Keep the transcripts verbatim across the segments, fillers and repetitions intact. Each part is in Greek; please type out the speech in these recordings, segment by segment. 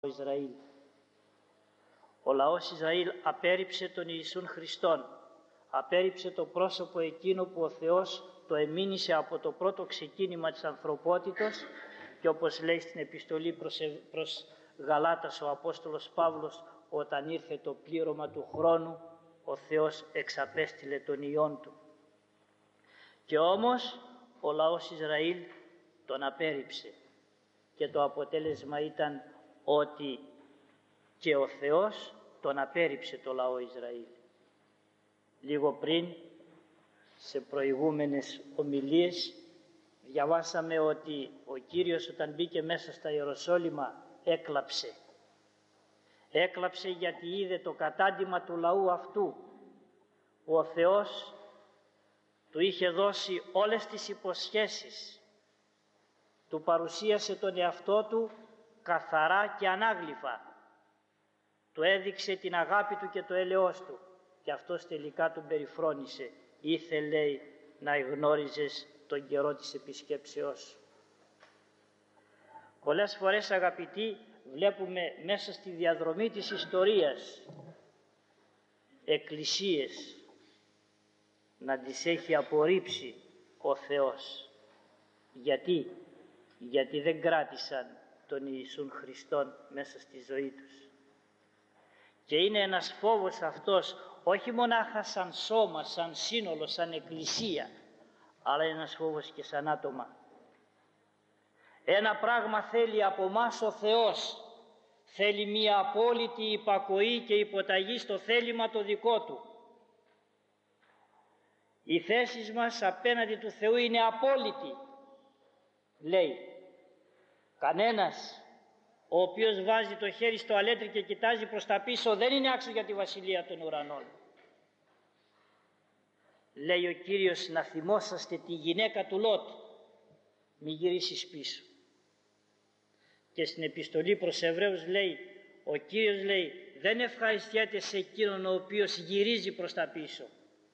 Ισραήλ. Ο λαός Ισραήλ απέρριψε τον Ιησούν Χριστόν, απέρριψε το πρόσωπο εκείνο που ο Θεός το εμήνυσε από το πρώτο ξεκίνημα της ανθρωπότητος και όπως λέει στην επιστολή προς, προς Γαλάτας ο Απόστολος Παύλος, όταν ήρθε το πλήρωμα του χρόνου ο Θεός εξαπέστειλε τον Υιόν Του. Και όμως ο λαός Ισραήλ τον απέρριψε και το αποτέλεσμα ήταν ότι και ο Θεός τον απέρριψε το λαό Ισραήλ. Λίγο πριν, σε προηγούμενες ομιλίες, διαβάσαμε ότι ο Κύριος όταν μπήκε μέσα στα Ιεροσόλυμα έκλαψε. Έκλαψε γιατί είδε το κατάντημα του λαού αυτού που ο Θεός του είχε δώσει όλες τις υποσχέσεις. Του παρουσίασε τον εαυτό του καθαρά και ανάγλυφα. Του έδειξε την αγάπη του και το έλεος του και αυτός τελικά τον περιφρόνησε. Ήθε, λέει, να εγνώριζες τον καιρό της επισκέψεώς σου. Πολλές φορές, αγαπητοί, βλέπουμε μέσα στη διαδρομή της ιστορίας εκκλησίες να τις έχει απορρίψει ο Θεός. Γιατί? Γιατί δεν κράτησαν τον Ιησούν Χριστόν μέσα στη ζωή τους. Και είναι ένας φόβος αυτός, όχι μονάχα σαν σώμα, σαν σύνολο, σαν εκκλησία, αλλά είναι ένας φόβος και σαν άτομα. Ένα πράγμα θέλει από μας ο Θεός, θέλει μία απόλυτη υπακοή και υποταγή στο θέλημα το δικό Του. Οι θέσεις μας απέναντι του Θεού είναι απόλυτη. Λέει, κανένας ο οποίος βάζει το χέρι στο αλέτρι και κοιτάζει προς τα πίσω δεν είναι άξιο για τη βασιλεία των ουρανών. Λέει ο Κύριος να θυμόσαστε τη γυναίκα του Λότ, μη γυρίσεις πίσω. Και στην επιστολή προς Εβραίους λέει, ο Κύριος λέει δεν ευχαριστιέται σε εκείνον ο οποίος γυρίζει προς τα πίσω.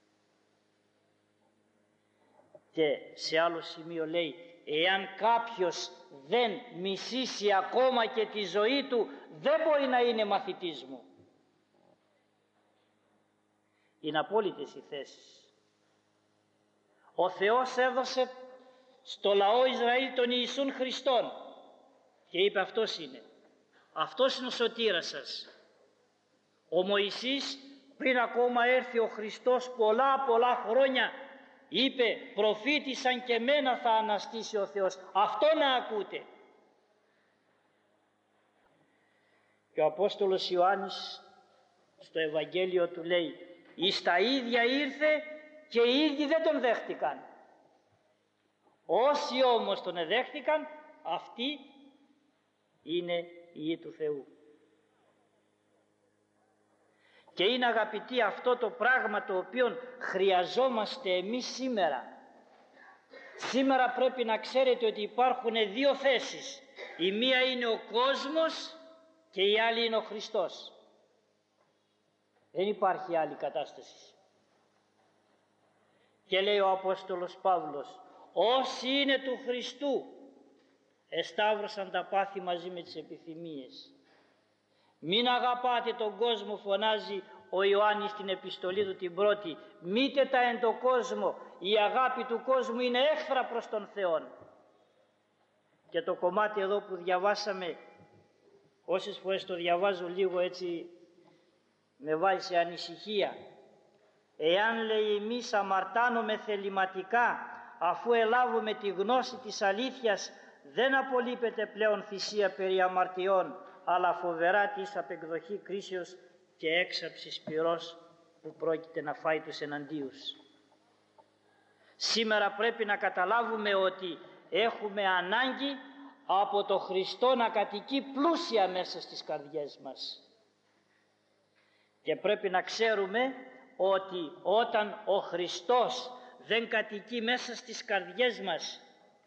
Και σε άλλο σημείο λέει, εάν κάποιος δεν μισήσει ακόμα και τη ζωή του, δεν μπορεί να είναι μαθητής μου. Είναι απόλυτες οι θέσεις. Ο Θεός έδωσε στο λαό Ισραήλ τον Ιησούν Χριστόν και είπε αυτός είναι. Αυτός είναι ο σωτήρας σας. Ο Μωυσής πριν ακόμα έρθει ο Χριστός πολλά πολλά χρόνια είπε, προφήτησαν και μένα θα αναστήσει ο Θεός. Αυτό να ακούτε. Και ο Απόστολος Ιωάννης στο Ευαγγέλιο του λέει, εις τα ίδια ήρθε και οι ίδιοι δεν τον δέχτηκαν. Όσοι όμως τον εδέχτηκαν, αυτοί είναι οι Υιοί του Θεού. Και είναι, αγαπητοί, αυτό το πράγμα το οποίο χρειαζόμαστε εμείς σήμερα. Σήμερα πρέπει να ξέρετε ότι υπάρχουν δύο θέσεις. Η μία είναι ο κόσμος και η άλλη είναι ο Χριστός. Δεν υπάρχει άλλη κατάσταση. Και λέει ο Απόστολος Παύλος, όσοι είναι του Χριστού εσταύρωσαν τα πάθη μαζί με τις επιθυμίες. Μην αγαπάτε τον κόσμο, φωνάζει ο Ιωάννης στην επιστολή του την πρώτη. Μήτε τα εν το κόσμο, η αγάπη του κόσμου είναι έχθρα προς τον Θεόν. Και το κομμάτι εδώ που διαβάσαμε, όσες φορές το διαβάζω λίγο έτσι με βάζει σε ανησυχία. Εάν, λέει, εμείς αμαρτάνομαι θεληματικά, αφού ελάβουμε τη γνώση της αλήθειας, δεν απολείπεται πλέον θυσία περί αμαρτιών, αλλά φοβερά της απεκδοχή κρίσεως και έξαψης πυρός που πρόκειται να φάει τους εναντίους. Σήμερα πρέπει να καταλάβουμε ότι έχουμε ανάγκη από το Χριστό να κατοικεί πλούσια μέσα στις καρδιές μας. Και πρέπει να ξέρουμε ότι όταν ο Χριστός δεν κατοικεί μέσα στις καρδιές μας,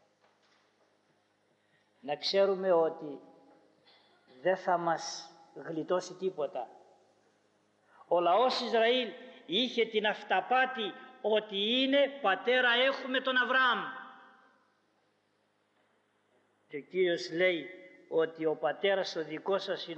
να ξέρουμε ότι δεν θα μας γλιτώσει τίποτα. Ο λαός Ισραήλ είχε την αυταπάτη ότι είναι πατέρα έχουμε τον Αβραάμ. Και ο Κύριος λέει ότι ο πατέρας ο δικός σας είναι